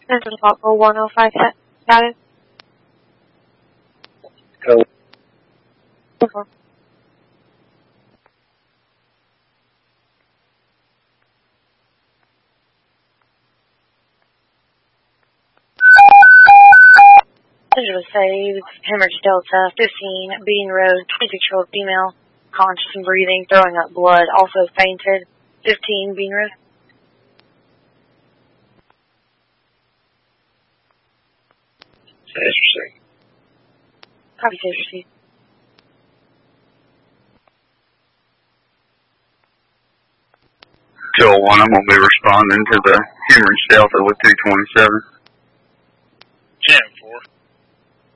This is Foxville 105. Got it? Go. Okay. This was saved. Hemorrhage Delta 15, Bean Road, 26-year-old female, conscious and breathing, throwing up blood, also fainted. 15, Bean Road. Interesting. Copy, safe receipt. Joel 1, I'm going to be responding to the Hemorrhage Delta with 227.